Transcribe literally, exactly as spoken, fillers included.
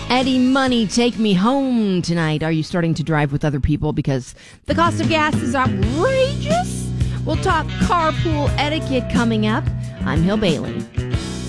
Eddie Money, take me home tonight. Are you starting to drive with other people because the cost of gas is outrageous? We'll talk carpool etiquette coming up. I'm Hill Bailey.